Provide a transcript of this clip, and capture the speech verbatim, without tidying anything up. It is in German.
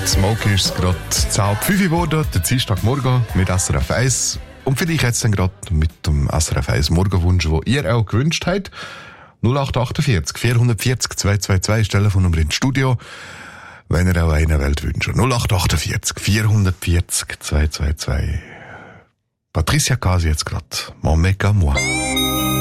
Smoke ist gerade zu halb fünf geworden, der Dienstagmorgen mit S R F eins. Und für dich jetzt dann gerade mit dem S R F eins Morgenwunsch, den ihr auch gewünscht habt. null acht achtundvierzig vierhundertvierzig zweihundertzweiundzwanzig ist Telefonnummer ins Studio, wenn ihr auch eine Welt wünscht. null acht achtundvierzig vierhundertvierzig zweihundertzweiundzwanzig. Patricia Casi jetzt gerade. Mon mec à moi.